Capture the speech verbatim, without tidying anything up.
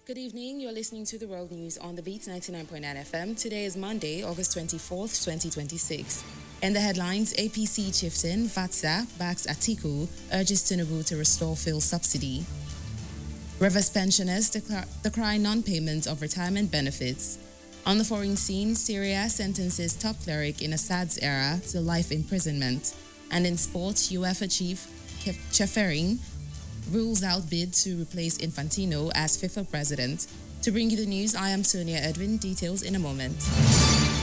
Good evening. You're listening to the World News on the Beat ninety-nine point nine F M. Today is Monday, August twenty-fourth, twenty twenty-six. In the headlines, A P C chieftain Vatsa backs Atiku, urges Tinubu to restore fuel subsidy. Rivers pensioners declare, decry non-payment of retirement benefits. On the foreign scene, Syria sentences top cleric in Assad's era to life imprisonment. And in sports, UEFA chief Ceferin rules out bid to replace Infantino as FIFA president. To bring you the news, I am Sonia Edwin. Details in a moment.